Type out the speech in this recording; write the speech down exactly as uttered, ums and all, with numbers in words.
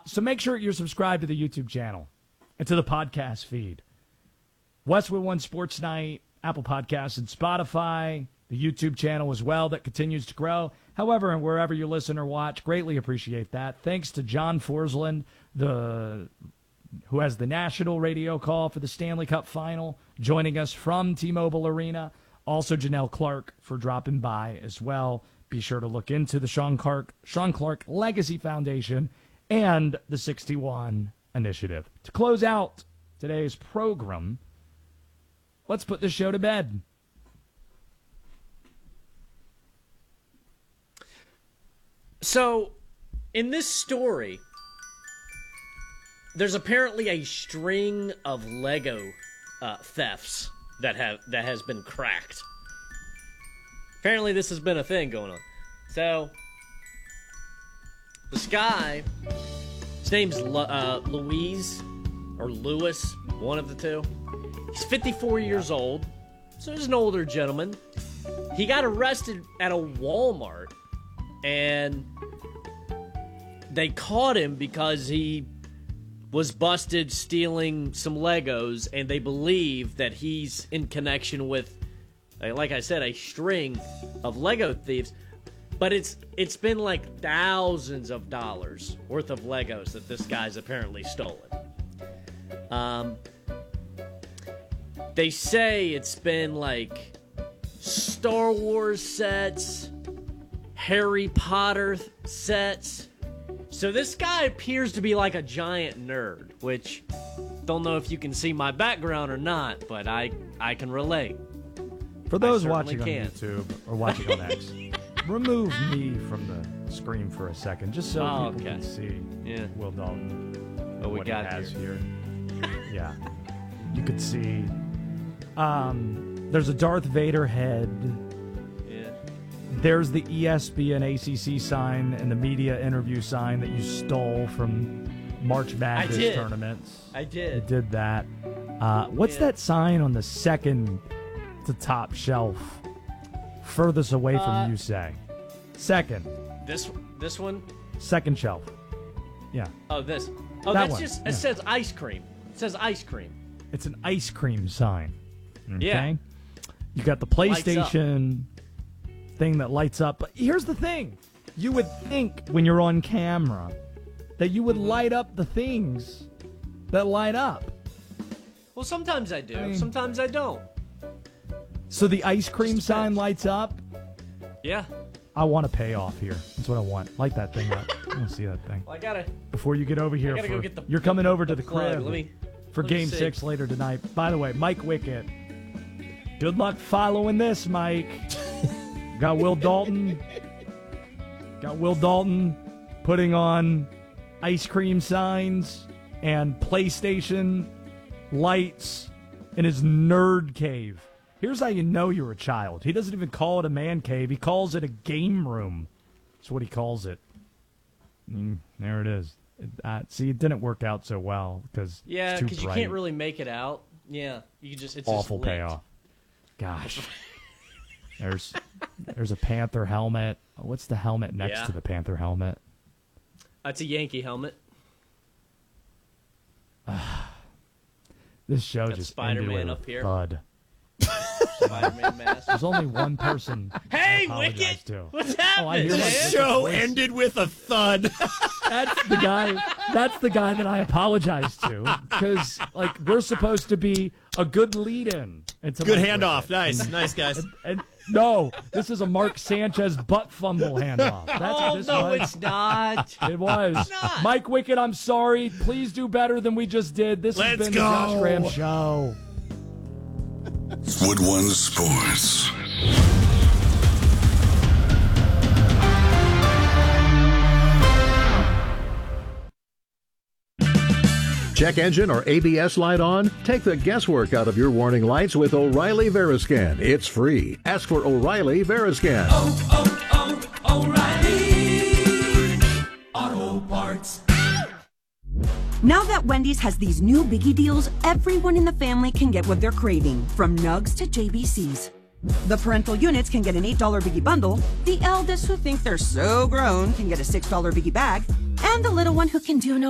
so make sure you're subscribed to the YouTube channel and to the podcast feed. Westwood One Sports Night, Apple Podcasts, and Spotify. The YouTube channel as well that continues to grow. However, and wherever you listen or watch, greatly appreciate that. Thanks to John Forsland, the who has the national radio call for the Stanley Cup Final, joining us from T-Mobile Arena. Also, Janelle Clark for dropping by as well. Be sure to look into the Sean Clark, Sean Clark Legacy Foundation and the sixty-one Initiative. To close out today's program, let's put this show to bed. So, in this story, there's apparently a string of Lego uh, thefts that have that has been cracked. Apparently, this has been a thing going on. So, this guy, his name's Lu- uh, Louise or Lewis, one of the two. He's fifty-four years old, so he's an older gentleman. He got arrested at a Walmart. And they caught him because he was busted stealing some Legos, and they believe that he's in connection with, like I said, a string of Lego thieves. But it's it's been like thousands of dollars worth of Legos that this guy's apparently stolen. Um, they say it's been like Star Wars sets, Harry Potter th- sets. So this guy appears to be like a giant nerd, which don't know if you can see my background or not, but I I can relate. For those I watching on can. YouTube or watching on X, remove me from the screen for a second, just so Oh, people okay. can see Yeah. Will Dalton. What we what got he has here. here. Yeah, you could see. Um, there's a Darth Vader head. Yeah. There's the E S P N A C C sign and the media interview sign that you stole from March Madness did. tournaments. I You did. did that. Uh, what's Yeah. that sign on the second to top shelf, furthest away from Uh, you, say? Second. This this one? Second shelf. Yeah. Oh, this. Oh, That that's one, just, yeah. it says ice cream. It says ice cream. It's an ice cream sign. Okay? Yeah. You got the Lights up. PlayStation thing that lights up. But here's the thing. You would think when you're on camera that you would light up the things that light up. Well, sometimes I do. I mean- sometimes I don't. So the ice cream Just sign depends. lights up. Yeah. I want to pay off here. That's what I want. Light that thing up. I want to see that thing. Well, I gotta. Before you get over here, gotta for, go get the- you're coming over to the, plug. crib Let me- for let me Game see. Six later tonight. By the way, Mike Wickett. Good luck following this, Mike. Got Will Dalton. Got Will Dalton putting on ice cream signs and PlayStation lights in his nerd cave. Here's how you know you're a child. He doesn't even call it a man cave. He calls it a game room. That's what he calls it. Mm, there it is. It, uh, see, it didn't work out so well because Yeah, it's too because you bright. can't really make it out. Yeah, you just it's Awful just lit. payoff. Gosh. There's there's a Panther helmet. What's the helmet next Yeah. to the Panther helmet? That's a Yankee helmet. This show Got just Spider-Man ended with up here. thud. Spider-Man mask. There's only one person Hey, I apologize Wicket! to. What's Oh, I happening, hear my man? Wicket's Show voice. ended with a thud. That's the guy. That's the guy that I apologize to because, like, we're supposed to be a good lead-in. into Good Mike handoff. Wickett. Nice, nice guys. And no, this is a Mark Sanchez butt fumble handoff. That's what Oh this no, was. it's not. It was. not. Mike Wickett, I'm sorry. Please do better than we just did. This has Let's been the Josh go. Graham Show. Wood One Sports. Check engine or A B S light on? Take the guesswork out of your warning lights with O'Reilly Veriscan. It's free. Ask for O'Reilly Veriscan. oh, oh, O'Reilly Auto Parts. Now that Wendy's has these new biggie deals, everyone in the family can get what they're craving, from nugs to J B Cs. The parental units can get an eight dollar biggie bundle, the eldest who think they're so grown can get a six dollar biggie bag, and the little one who can do no